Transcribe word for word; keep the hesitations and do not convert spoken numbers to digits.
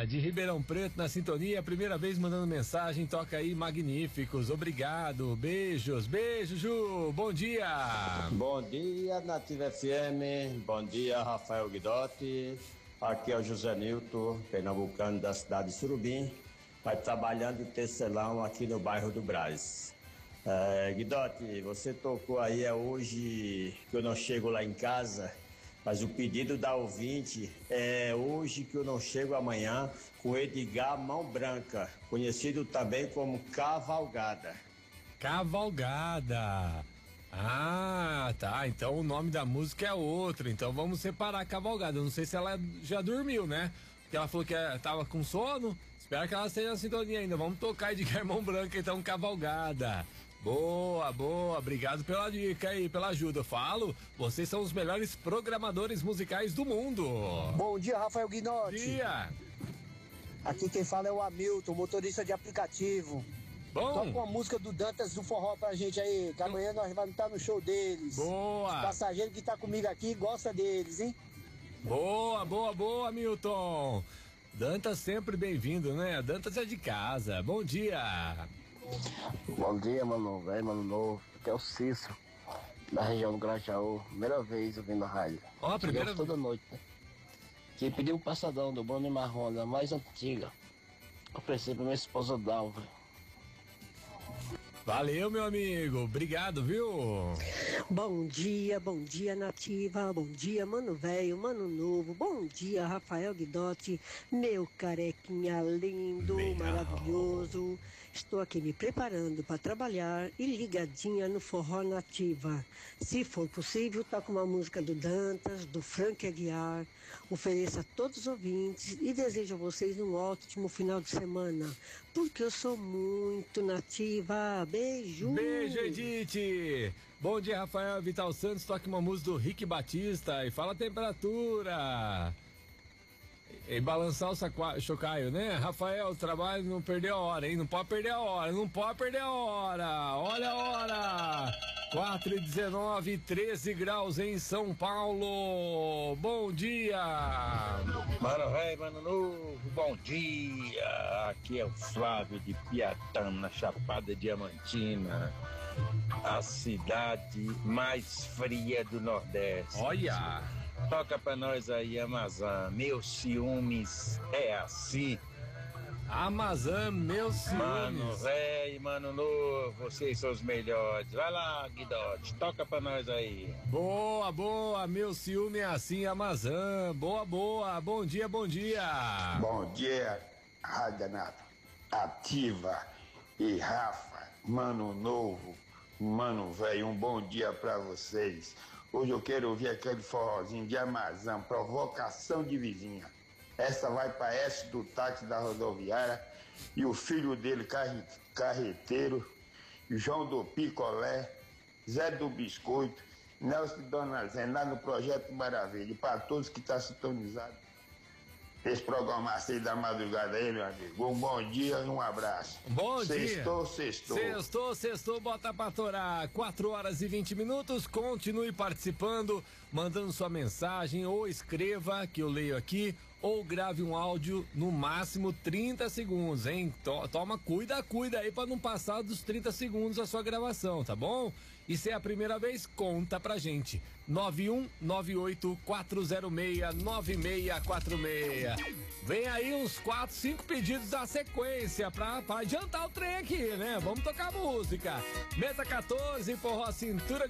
Lúcia, de Ribeirão Preto, na sintonia, primeira vez mandando mensagem, toca aí, magníficos, obrigado, beijos, beijo, Ju, bom dia. Bom dia, Nativa F M, bom dia, Rafael Guidotti, aqui é o José Nilton, pernambucano da cidade de Surubim, vai trabalhando em tecelão aqui no bairro do Brás. É, Guidotti, você tocou aí, é hoje que eu não chego lá em casa, mas o pedido da ouvinte é hoje que eu não chego amanhã, com Edgar Mão Branca, conhecido também como Cavalgada. Cavalgada. Ah, tá, então o nome da música é outro, então vamos separar a Cavalgada. Eu não sei se ela já dormiu, né? Porque ela falou que tava com sono, espero que ela esteja na sintonia ainda. Vamos tocar Edgar Mão Branca, então, Cavalgada. Boa, boa, obrigado pela dica aí, pela ajuda. Eu falo, vocês são os melhores programadores musicais do mundo. Bom dia, Rafael Guinotti. Bom dia. Aqui quem fala é o Hamilton, motorista de aplicativo. Bom. Toca uma música do Dantas do Forró pra gente aí, que amanhã nós vamos estar no show deles. Boa. Os passageiros que tá comigo aqui gosta deles, hein? Boa, boa, boa, Milton. Dantas sempre bem-vindo, né? Dantas é de casa. Bom dia. Bom dia, mano velho, mano novo. Aqui é o Cícero, da região do Grajaú. Primeira vez ouvindo a rádio. Ó, a primeira vez. Toda noite, né? Que pediu um passadão do Bruno e Marrone, a mais antiga. Ofereci pra minha esposa Dalva. Valeu, meu amigo. Obrigado, viu? Bom dia, bom dia, Nativa. Bom dia, mano velho, mano novo. Bom dia, Rafael Guidotti, meu carequinha lindo, Legal. Maravilhoso. Estou aqui me preparando para trabalhar e ligadinha no Forró Nativa. Se for possível, toca uma música do Dantas, do Frank Aguiar. Ofereço a todos os ouvintes e desejo a vocês um ótimo final de semana, porque eu sou muito nativa. Beijo! Beijo, Edith! Bom dia, Rafael Vital Santos. Toque uma música do Rick Batista e fala a temperatura. E balançar o saco... chocaio, né? Rafael, trabalho, não perdeu a hora, hein? Não pode perder a hora, não pode perder a hora. Olha a hora! quatro e dezenove, treze graus em São Paulo. Bom dia! Mano velho, mano novo, bom dia! Aqui é o Flávio de Piatã, na Chapada Diamantina, a cidade mais fria do Nordeste. Olha! Toca pra nós aí, Amazã, meus ciúmes é assim. Amazã, meus ciúmes. Mano velho, mano novo, vocês são os melhores. Vai lá, Guidotti, toca pra nós aí. Boa, boa, meu ciúme é assim, Amazã. Boa, boa, bom dia, bom dia. Bom dia, Rádio Ativa e Rafa, mano novo, mano velho, um bom dia pra vocês. Hoje eu quero ouvir aquele forrozinho de Amazã, provocação de vizinha. Essa vai para S do táxi da rodoviária e o filho dele, carre, carreteiro, João do Picolé, Zé do Biscoito, Nelson e Dona Zé, lá no Projeto Maravilha. E para todos que estão tá sintonizados, esse programa assim da madrugada aí, meu amigo. Um bom dia e um abraço. Bom dia. Sextou, sextou. Sextou, sextou, bota pra torar. quatro horas e vinte minutos. Continue participando, mandando sua mensagem ou escreva, que eu leio aqui, ou grave um áudio no máximo trinta segundos, hein? Toma, cuida, cuida aí pra não passar dos trinta segundos a sua gravação, tá bom? E se é a primeira vez, conta pra gente. nove um nove oito quatro zero seis nove seis quatro seis. Vem aí uns quatro, cinco pedidos da sequência pra, pra adiantar o trem aqui, né? Vamos tocar música. Mesa quatorze, forró cintura de